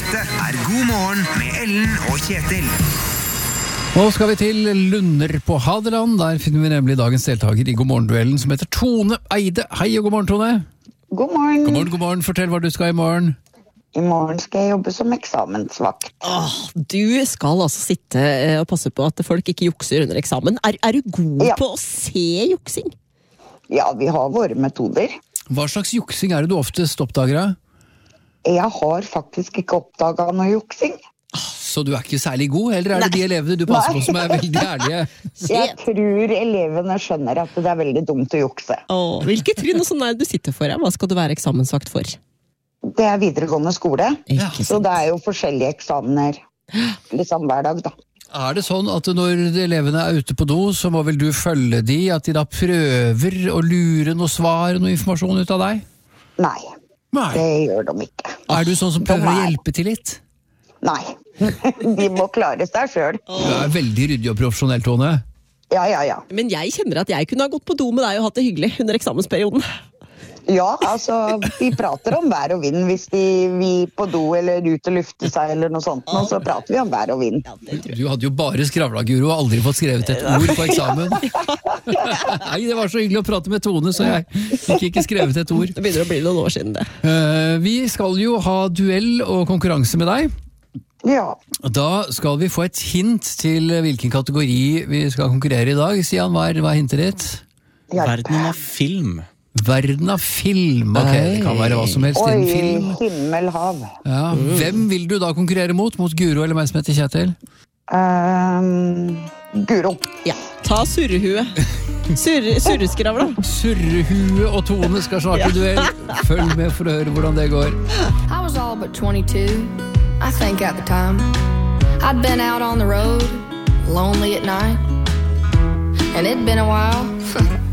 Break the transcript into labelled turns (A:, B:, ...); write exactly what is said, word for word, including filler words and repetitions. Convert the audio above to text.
A: Dette er God morgen med Ellen og Kjetil.
B: Nå skal vi til Lunder på Hadeland. Der finner vi nemlig dagens deltaker i God morgen-duellen, som heter Tone Eide. Hei og god morgen, Tone.
C: God morgen.
B: God morgen, god morgen. Fortell hva du skal i morgen.
C: I morgen skal jeg jobbe som eksamensvakt.
D: Åh, du skal altså sitte og passe på at folk ikke jukser under eksamen. Er, er du god
C: Ja.
D: på å se juksing?
C: Ja, vi har våre metoder.
B: Hva slags juksing er det du oftest oppdager av?
C: Jeg har faktisk ikke oppdaget noe juksing.
B: Så du er ikke særlig god, eller er det de elevene du passer
C: Nei.
B: på som er veldig ærlige?
C: Jeg tror elevene skjønner at det er veldig dumt å jukse.
D: Åh, hvilke trinn og sånn er det du sitter for? Ja? Hva skal du være eksamensvakt for?
C: Det er videregående skole,
D: Ikke
C: så
D: sant?
C: det er jo forskjellige eksamener liksom hver dag da.
B: Er det sånn at når elevene er ute på do, så må vel du følge de, at de da prøver å lure noe svar, noe informasjon ut av deg?
C: Nei,
B: Nei.
C: det gjør de ikke.
B: Er du sånn som prøver å
C: De er-
B: hjelpe til litt?
C: Nei, de må klare seg selv.
B: Du er veldig ryddig og profesjonell, Tone.
C: Ja, ja, ja.
D: Men jeg kjenner at jeg kunne ha gått på do med deg og hatt det hyggelig under eksamensperioden.
C: Ja, altså, vi prater om vær og vind hvis de vil på do eller ut og lufte seg eller noe sånt, nå, så prater vi om vær og vind.
B: Du hadde jo bare skravlaguro og aldri fått skrevet et ord på eksamen. Nei, det var så hyggelig å prate med Tone, så jeg fikk ikke skrevet et ord.
D: Det begynner å bli noen år siden det.
B: Eh, Vi skal jo ha duell og konkurranse med deg.
C: Ja,
B: Da skal vi få et hint til hvilken kategori vi skal konkurrere i dag. Stian, hva er, hva er hintet ditt?
C: hjelp.
E: Verdenen av film.
B: Verden av film. Ok, det kan være hva som helst
C: Oi,
B: innen film.
C: himmel, hav.
B: Ja. Hvem vil du da konkurrere mot? Mot Guro eller meg som heter Kjetil?
C: Um, Guro.
D: Ja, ta surrehue. Surre, surreskravla.
B: Surrehue og Tone skal snart i duell. Følg med for å høre hvordan det går.
F: I was all but twenty-two, I think at the time. I'd been out on the road, lonely at night. And it'd been a while